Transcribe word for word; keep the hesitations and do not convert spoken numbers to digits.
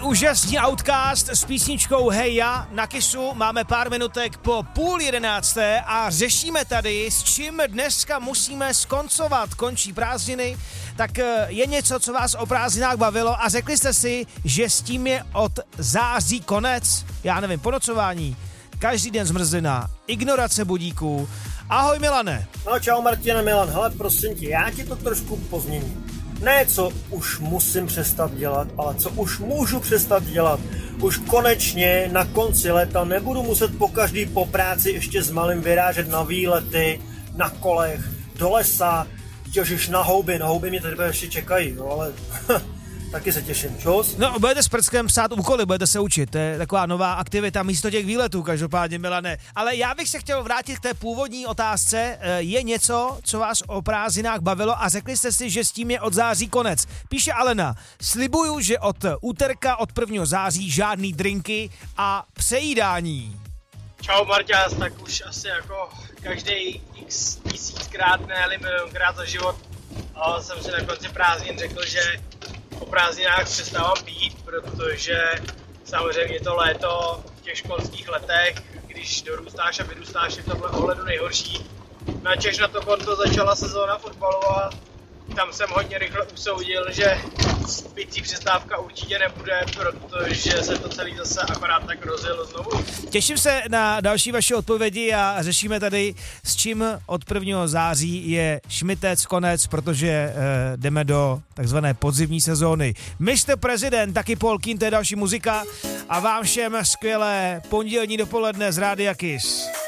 úžasný Outcast s písničkou Hey Ya na Kissu. Máme pár minutek po půl jedenácté a řešíme tady, s čím dneska musíme skoncovat. Končí prázdniny, tak je něco, co vás o prázdninách bavilo a řekli jste si, že s tím je od září konec. Já nevím, ponocování, každý den zmrzlina, ignorace budíků. Ahoj Milane. No čau Martina, Milan, hele prosím tě, já ti to trošku pozměním. Ne, co už musím přestat dělat, ale co už můžu přestat dělat. Už konečně na konci léta nebudu muset po každý po práci ještě s malým vyrážet na výlety, na kolech, do lesa, ježiš, na houby, na houby mě tady ještě čekají, jo, ale taky se těším, čus? No, budete s prckem psát úkoly, budete se učit, to je taková nová aktivita místo těch výletů, každopádně Milane. Ale já bych se chtěl vrátit k té původní otázce, je něco, co vás o prázdninách bavilo a řekli jste si, že s tím je od září konec. Píše Alena, slibuju, že od úterka, od prvního září žádný drinky a přejídání. Čau Marťas, tak už asi jako každý x tisíckrát, ne milionkrát za život, ale jsem si na konci prázdnin řekl, že o prázdninách přestávám pít, protože samozřejmě to léto v těch školských letech, když dorůstáš a vyrůstáš, je v tomhle ohledu nejhorší. Načež na to konto začala sezóna fotbalu a tam jsem hodně rychle usoudil, že picí přestávka určitě nebude, protože se to celý zase akorát tak rozjelo znovu. Těším se na další vaše odpovědi a řešíme tady, s čím od prvního září je šmitec konec, protože eh, jdeme do takzvané podzimní sezóny. mister Prezident, taky Paul Keane, to je další muzika a vám všem skvělé pondělní dopoledne z Rádia Kiss.